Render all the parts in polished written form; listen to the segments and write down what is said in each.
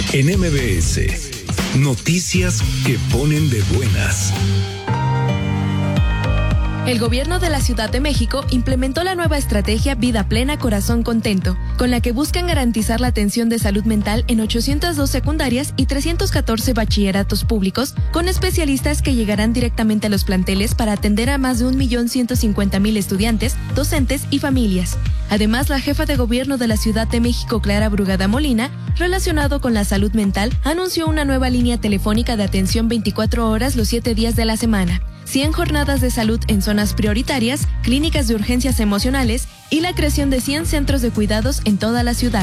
En MBS, noticias que ponen de buenas. El gobierno de la Ciudad de México implementó la nueva estrategia Vida Plena, Corazón Contento, con la que buscan garantizar la atención de salud mental en 802 secundarias y 314 bachilleratos públicos, con especialistas que llegarán directamente a los planteles para atender a más de 1.150.000 estudiantes, docentes y familias. Además, la jefa de gobierno de la Ciudad de México, Clara Brugada Molina, relacionado con la salud mental, anunció una nueva línea telefónica de atención 24 horas los 7 días de la semana, 100 jornadas de salud en zonas prioritarias, clínicas de urgencias emocionales y la creación de 100 centros de cuidados en toda la ciudad.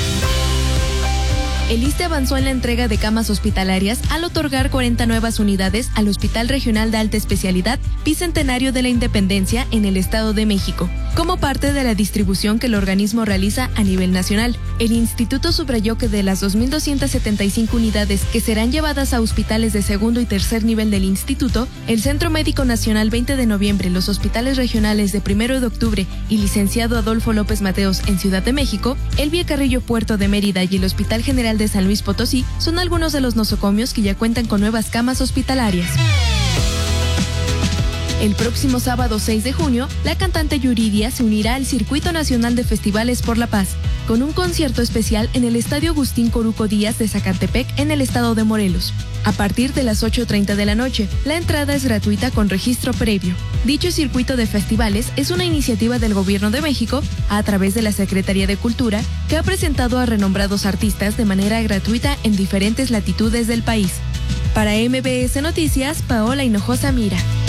El ISSSTE avanzó en la entrega de camas hospitalarias al otorgar 40 nuevas unidades al Hospital Regional de Alta Especialidad Bicentenario de la Independencia en el Estado de México, como parte de la distribución que el organismo realiza a nivel nacional. El instituto subrayó que de las 2.275 unidades que serán llevadas a hospitales de segundo y tercer nivel del instituto, el Centro Médico Nacional 20 de Noviembre, los hospitales regionales de 1 de octubre y Licenciado Adolfo López Mateos en Ciudad de México, el Vía Carrillo Puerto de Mérida y el Hospital General de San Luis Potosí son algunos de los nosocomios que ya cuentan con nuevas camas hospitalarias. El próximo sábado 6 de junio, la cantante Yuridia se unirá al Circuito Nacional de Festivales por la Paz, con un concierto especial en el Estadio Agustín Coruco Díaz de Zacatepec, en el estado de Morelos. A partir de las 8:30 de la noche, la entrada es gratuita con registro previo. Dicho circuito de festivales es una iniciativa del Gobierno de México, a través de la Secretaría de Cultura, que ha presentado a renombrados artistas de manera gratuita en diferentes latitudes del país. Para MBS Noticias, Paola Hinojosa Mira.